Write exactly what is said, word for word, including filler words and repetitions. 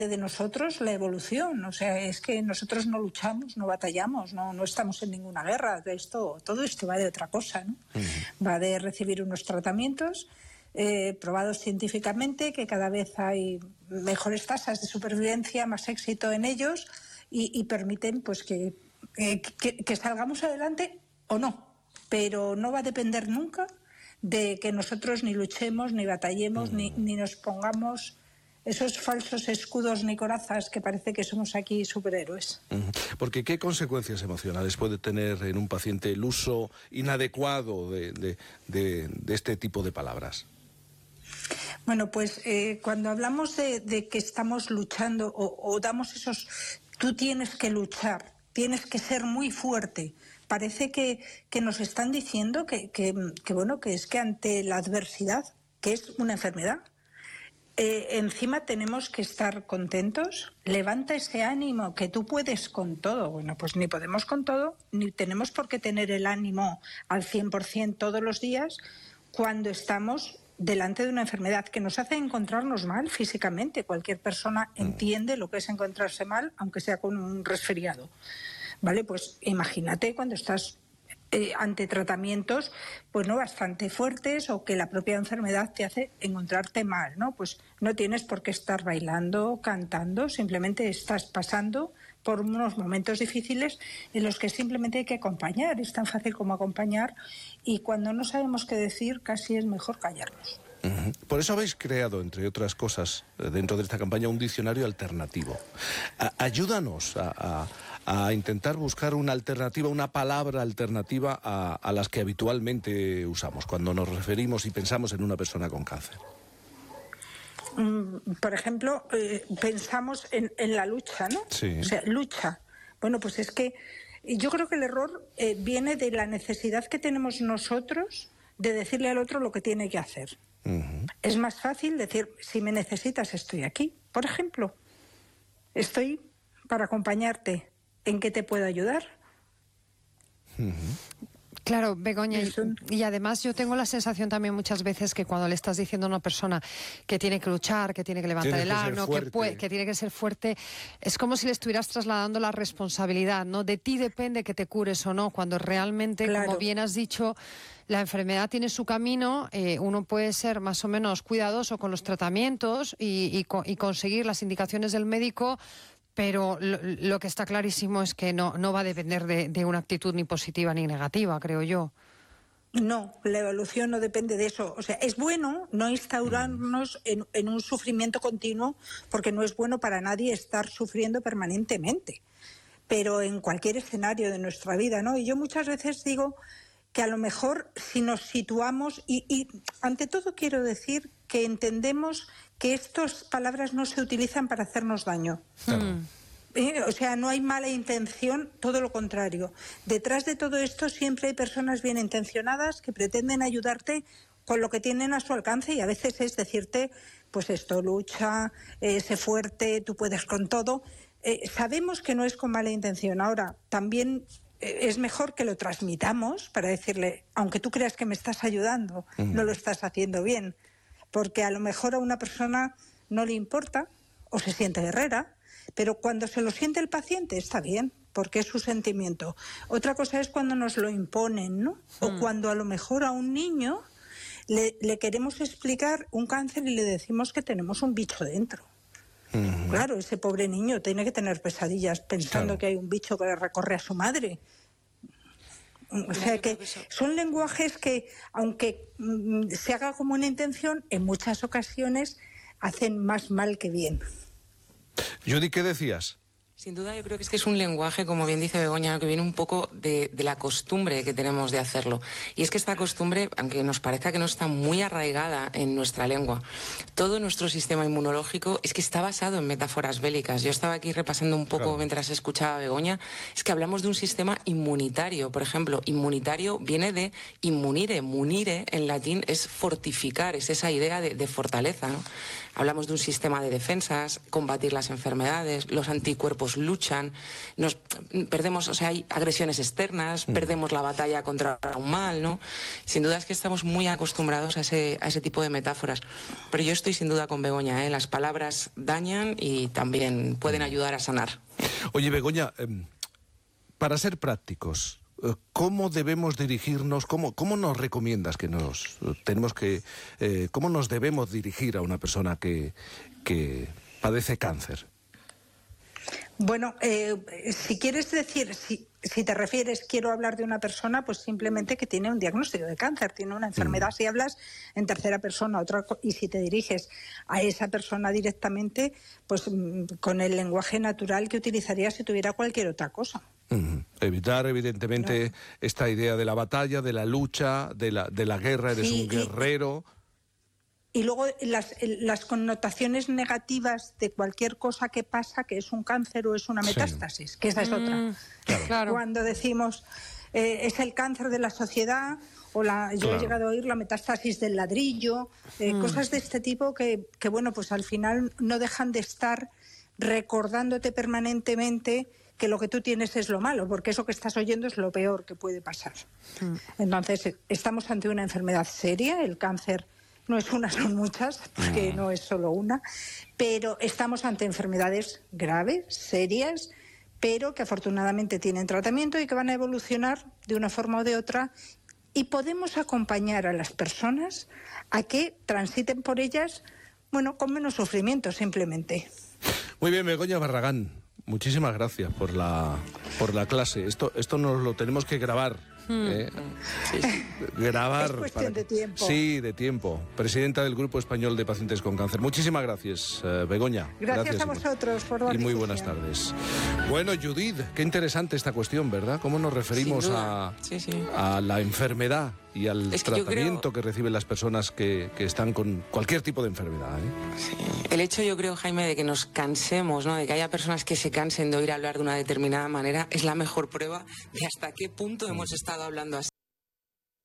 de nosotros la evolución, o sea, es que nosotros no luchamos, no batallamos, no, no estamos en ninguna guerra, de esto, todo esto va de otra cosa, ¿no? Uh-huh. Va de recibir unos tratamientos eh, probados científicamente, que cada vez hay mejores tasas de supervivencia, más éxito en ellos y, y permiten pues que, eh, que, que salgamos adelante o no, pero no va a depender nunca de que nosotros ni luchemos, ni batallemos, uh-huh. ni, ni nos pongamos esos falsos escudos ni corazas que parece que somos aquí superhéroes. Porque ¿qué consecuencias emocionales puede tener en un paciente el uso inadecuado de, de, de, de este tipo de palabras? Bueno, pues eh, cuando hablamos de, de que estamos luchando o, o damos esos... Tú tienes que luchar, tienes que ser muy fuerte. Parece que, que nos están diciendo que, que, que, bueno, que es que ante la adversidad, que es una enfermedad, Eh, encima tenemos que estar contentos. Levanta ese ánimo, que tú puedes con todo. Bueno, pues ni podemos con todo, ni tenemos por qué tener el ánimo al cien por ciento todos los días cuando estamos delante de una enfermedad que nos hace encontrarnos mal físicamente. Cualquier persona entiende lo que es encontrarse mal, aunque sea con un resfriado. Vale, pues imagínate cuando estás Eh, ante tratamientos pues no bastante fuertes o que la propia enfermedad te hace encontrarte mal, ¿no? Pues no tienes por qué estar bailando, cantando, simplemente estás pasando por unos momentos difíciles en los que simplemente hay que acompañar, es tan fácil como acompañar, y cuando no sabemos qué decir casi es mejor callarnos. Uh-huh. Por eso habéis creado, entre otras cosas, dentro de esta campaña, un diccionario alternativo. A- ayúdanos a, a, a intentar buscar una alternativa, una palabra alternativa a, a las que habitualmente usamos cuando nos referimos y pensamos en una persona con cáncer. Mm, por ejemplo, eh, pensamos en, en la lucha, ¿no? Sí. O sea, lucha. Bueno, pues es que yo creo que el error eh, viene de la necesidad que tenemos nosotros de decirle al otro lo que tiene que hacer. Uh-huh. Es más fácil decir, si me necesitas estoy aquí, por ejemplo, estoy para acompañarte, ¿en qué te puedo ayudar? Uh-huh. Claro, Begoña, y, y además yo tengo la sensación también muchas veces que cuando le estás diciendo a una persona que tiene que luchar, que tiene que levantar tiene el ano, que, puede, que tiene que ser fuerte, es como si le estuvieras trasladando la responsabilidad, ¿no? De ti depende que te cures o no, cuando realmente, claro, como bien has dicho, la enfermedad tiene su camino, eh, uno puede ser más o menos cuidadoso con los tratamientos y, y, y conseguir las indicaciones del médico, pero lo, lo que está clarísimo es que no, no va a depender de, de una actitud ni positiva ni negativa, creo yo. No, la evolución no depende de eso. O sea, es bueno no instaurarnos en, en un sufrimiento continuo, porque no es bueno para nadie estar sufriendo permanentemente, pero en cualquier escenario de nuestra vida, ¿no? Y yo muchas veces digo que a lo mejor si nos situamos, y, y ante todo quiero decir que entendemos que estas palabras no se utilizan para hacernos daño. Claro. Eh, o sea, no hay mala intención, todo lo contrario. Detrás de todo esto siempre hay personas bien intencionadas que pretenden ayudarte con lo que tienen a su alcance, y a veces es decirte, pues esto, lucha, eh, sé fuerte, tú puedes con todo. Eh, sabemos que no es con mala intención. Ahora, también eh, es mejor que lo transmitamos para decirle, aunque tú creas que me estás ayudando, mm. no lo estás haciendo bien. Porque a lo mejor a una persona no le importa o se siente guerrera, pero cuando se lo siente el paciente está bien, porque es su sentimiento. Otra cosa es cuando nos lo imponen, ¿no? Mm. O cuando a lo mejor a un niño le, le queremos explicar un cáncer y le decimos que tenemos un bicho dentro. Mm. Claro, ese pobre niño tiene que tener pesadillas pensando, claro, que hay un bicho que le recorre a su madre. O sea que son lenguajes que, aunque mm, se haga como una intención, en muchas ocasiones hacen más mal que bien. Judy, ¿qué decías? Sin duda yo creo que es que es un lenguaje, como bien dice Begoña, que viene un poco de, de la costumbre que tenemos de hacerlo. Y es que esta costumbre, aunque nos parezca que no está muy arraigada en nuestra lengua, todo nuestro sistema inmunológico es que está basado en metáforas bélicas. Yo estaba aquí repasando un poco, claro, mientras escuchaba a Begoña, es que hablamos de un sistema inmunitario. Por ejemplo, inmunitario viene de immunire, munire en latín es fortificar, es esa idea de, de fortaleza, ¿no? Hablamos de un sistema de defensas, combatir las enfermedades, los anticuerpos cuerpos luchan, nos perdemos, o sea, hay agresiones externas, mm. perdemos la batalla contra un mal, ¿no? Sin duda es que estamos muy acostumbrados a ese, a ese tipo de metáforas. Pero yo estoy sin duda con Begoña, ¿eh? Las palabras dañan y también pueden ayudar a sanar. Oye, Begoña, eh, para ser prácticos, ¿cómo debemos dirigirnos? ¿Cómo, cómo nos recomiendas que nos tenemos que, eh, cómo nos debemos dirigir a una persona que, que padece cáncer? Bueno, eh, si quieres decir, si, si te refieres, quiero hablar de una persona, pues simplemente que tiene un diagnóstico de cáncer, tiene una enfermedad. Mm. Si hablas en tercera persona, otra, y si te diriges a esa persona directamente, pues con el lenguaje natural que utilizaría si tuviera cualquier otra cosa. Mm. Evitar, evidentemente, no. esta idea de la batalla, de la lucha, de la, de la guerra, eres sí, un guerrero. Y, Y luego las, las connotaciones negativas de cualquier cosa que pasa, que es un cáncer o es una metástasis, sí. que esa es otra. Mm, claro. Cuando decimos eh, es el cáncer de la sociedad, o la, yo claro. he llegado a oír la metástasis del ladrillo, eh, mm. cosas de este tipo que, que, bueno, pues al final no dejan de estar recordándote permanentemente que lo que tú tienes es lo malo, porque eso que estás oyendo es lo peor que puede pasar. Mm. Entonces, estamos ante una enfermedad seria, el cáncer. No es una, son muchas, porque no es solo una, pero estamos ante enfermedades graves, serias, pero que afortunadamente tienen tratamiento y que van a evolucionar de una forma o de otra, y podemos acompañar a las personas a que transiten por ellas, bueno, con menos sufrimiento simplemente. Muy bien, Begoña Barragán, muchísimas gracias por la, por la clase. Esto, esto nos lo tenemos que grabar. Eh, sí, sí. Grabar. Es cuestión para... de tiempo. Sí, de tiempo. Presidenta del Grupo Español de Pacientes con Cáncer. Muchísimas gracias, eh, Begoña. Gracias, gracias a vosotros por la Y muy buenas tardes. Bueno, Judith, qué interesante esta cuestión, ¿verdad? ¿Cómo nos referimos a, sí, sí. a la enfermedad y al es que tratamiento creo... que reciben las personas que, que están con cualquier tipo de enfermedad, ¿eh? Sí. El hecho, yo creo, Jaime, de que nos cansemos, ¿no? De que haya personas que se cansen de oír hablar de una determinada manera, es la mejor prueba de hasta qué punto hemos estado hablando así.